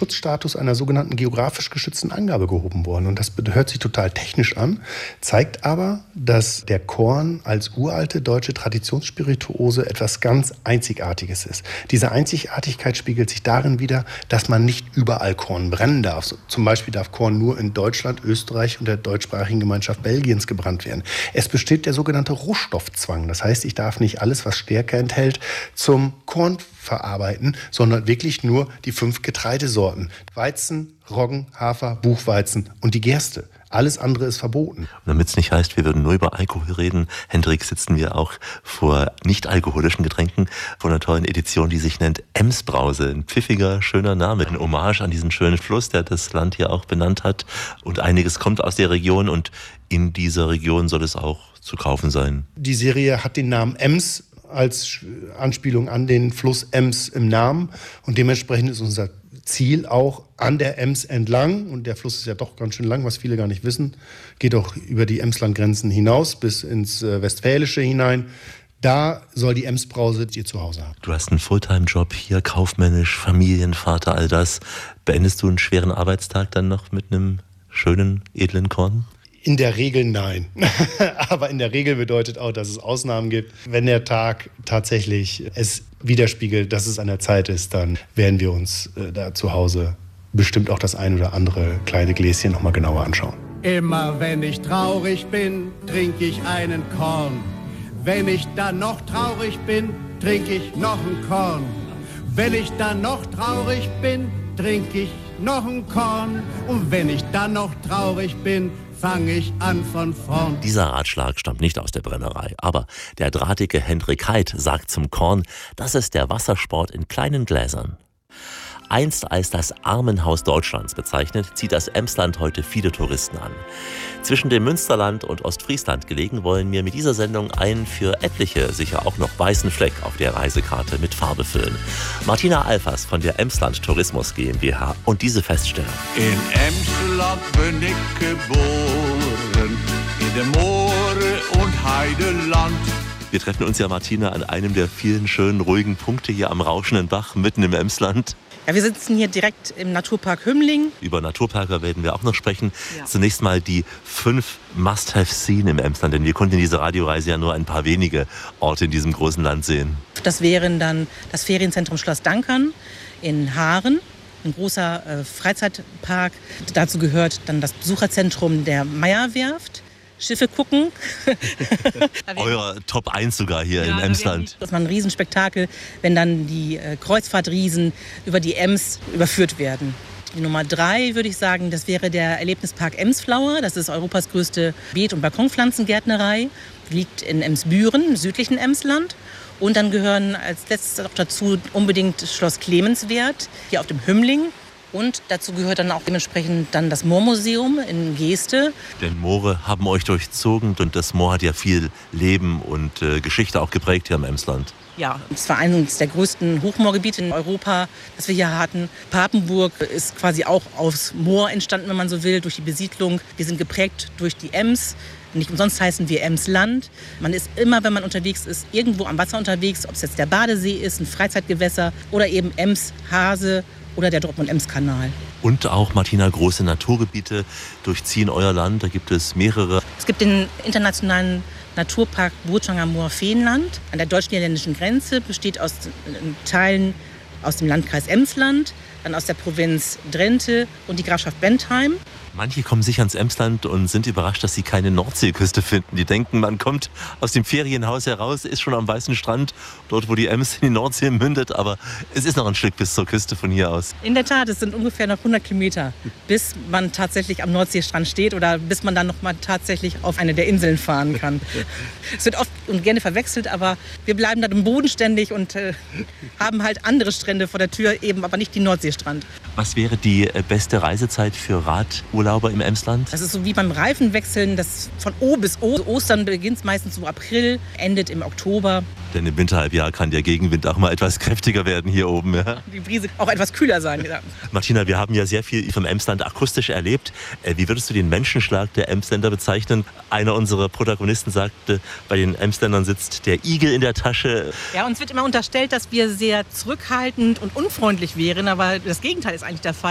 Schutzstatus einer sogenannten geografisch geschützten Angabe gehoben worden. Und das hört sich total technisch an, zeigt aber, dass der Korn als uralte deutsche Traditionsspirituose etwas ganz Einzigartiges ist. Diese Einzigartigkeit spiegelt sich darin wider, dass man nicht überall Korn brennen darf. So, zum Beispiel darf Korn nur in Deutschland, Österreich und der deutschsprachigen Gemeinschaft Belgiens gebrannt werden. Es besteht der sogenannte Rohstoffzwang. Das heißt, ich darf nicht alles, was Stärke enthält, zum Korn verarbeiten, sondern wirklich nur die 5 Getreidesorten. Weizen, Roggen, Hafer, Buchweizen und die Gerste. Alles andere ist verboten. Und damit es nicht heißt, wir würden nur über Alkohol reden, Hendrik, sitzen wir auch vor nicht-alkoholischen Getränken, vor einer tollen Edition, die sich nennt Emsbrause. Ein pfiffiger, schöner Name, ein Hommage an diesen schönen Fluss, der das Land hier auch benannt hat. Und einiges kommt aus der Region und in dieser Region soll es auch zu kaufen sein. Die Serie hat den Namen Ems als Anspielung an den Fluss Ems im Namen. Und dementsprechend ist unser Ziel auch an der Ems entlang. Und der Fluss ist ja doch ganz schön lang, was viele gar nicht wissen. Geht auch über die Emslandgrenzen hinaus bis ins Westfälische hinein. Da soll die Emsbrause ihr Zuhause haben. Du hast einen Fulltime-Job hier, kaufmännisch, Familienvater, all das. Beendest du einen schweren Arbeitstag dann noch mit einem schönen, edlen Korn? In der Regel nein. Aber in der Regel bedeutet auch, dass es Ausnahmen gibt. Wenn der Tag tatsächlich es widerspiegelt, dass es an der Zeit ist, dann werden wir uns da zu Hause bestimmt auch das ein oder andere kleine Gläschen noch mal genauer anschauen. Immer wenn ich traurig bin, trinke ich einen Korn. Wenn ich dann noch traurig bin, trinke ich noch ein Korn. Wenn ich dann noch traurig bin, trinke ich noch ein Korn. Und wenn ich dann noch traurig bin, fange ich an von vorn. Dieser Ratschlag stammt nicht aus der Brennerei, aber der drahtige Hendrik Heid sagt zum Korn, das ist der Wassersport in kleinen Gläsern. Einst als das Armenhaus Deutschlands bezeichnet, zieht das Emsland heute viele Touristen an. Zwischen dem Münsterland und Ostfriesland gelegen, wollen wir mit dieser Sendung einen für etliche sicher auch noch weißen Fleck auf der Reisekarte mit Farbe füllen. Martina Alfers von der Emsland Tourismus GmbH und diese Feststellung. In Emsland bin ich geboren, in dem Moore- und Heideland. Wir treffen uns ja, Martina, an einem der vielen schönen, ruhigen Punkte hier am rauschenden Bach mitten im Emsland. Ja, wir sitzen hier direkt im Naturpark Hümmling. Über Naturparker werden wir auch noch sprechen. Ja. Zunächst mal die 5 Must-have-seen im Emsland, denn wir konnten in dieser Radioreise ja nur ein paar wenige Orte in diesem großen Land sehen. Das wären dann das Ferienzentrum Schloss Dankern in Haaren, ein großer Freizeitpark. Dazu gehört dann das Besucherzentrum der Meierwerft. Schiffe gucken. Euer Top 1 sogar hier im Emsland. Das war ein Riesenspektakel, wenn dann die Kreuzfahrtriesen über die Ems überführt werden. Die Nummer 3 würde ich sagen, das wäre der Erlebnispark Emsflower. Das ist Europas größte Beet- und Balkonpflanzengärtnerei. Liegt in Emsbüren, im südlichen Emsland. Und dann gehören als letztes auch dazu unbedingt Schloss Clemenswerth, hier auf dem Hümmling. Und dazu gehört dann auch dementsprechend dann das Moormuseum in Geeste. Denn Moore haben euch durchzogen und das Moor hat ja viel Leben und Geschichte auch geprägt hier im Emsland. Ja, es war eines der größten Hochmoorgebiete in Europa, das wir hier hatten. Papenburg ist quasi auch aus Moor entstanden, wenn man so will, durch die Besiedlung. Wir sind geprägt durch die Ems. Nicht umsonst heißen wir Emsland. Man ist immer, wenn man unterwegs ist, irgendwo am Wasser unterwegs, ob es jetzt der Badesee ist, ein Freizeitgewässer oder eben Ems, Hase oder der Dortmund-Ems-Kanal. Und auch, Martina, große Naturgebiete durchziehen euer Land. Da gibt es mehrere. Es gibt den internationalen Naturpark Burtschanger Moor-Feenland an der deutsch-niederländischen Grenze, besteht aus Teilen aus dem Landkreis Emsland, dann aus der Provinz Drenthe und die Grafschaft Bentheim. Manche kommen sich ans Emsland und sind überrascht, dass sie keine Nordseeküste finden. Die denken, man kommt aus dem Ferienhaus heraus, ist schon am weißen Strand, dort wo die Ems in die Nordsee mündet. Aber es ist noch ein Stück bis zur Küste von hier aus. In der Tat, es sind ungefähr noch 100 Kilometer, bis man tatsächlich am Nordseestrand steht oder bis man dann noch mal tatsächlich auf eine der Inseln fahren kann. Es wird oft und gerne verwechselt, aber wir bleiben dann im Boden ständig und haben halt andere Strände vor der Tür, eben aber nicht die Nordseestrand. Was wäre die beste Reisezeit für Radurlauber im Emsland? Das ist so wie beim Reifenwechseln, das von O bis O. Ostern beginnt meistens so April, endet im Oktober. Denn im Winterhalbjahr kann der Gegenwind auch mal etwas kräftiger werden hier oben. Ja? Die Brise auch etwas kühler sein. Ja. Martina, wir haben ja sehr viel vom Emsland akustisch erlebt. Wie würdest du den Menschenschlag der Emsländer bezeichnen? Einer unserer Protagonisten sagte, bei den Emsländern sitzt der Igel in der Tasche. Ja, uns wird immer unterstellt, dass wir sehr zurückhaltend und unfreundlich wären, aber das Gegenteil ist eigentlich der Fall.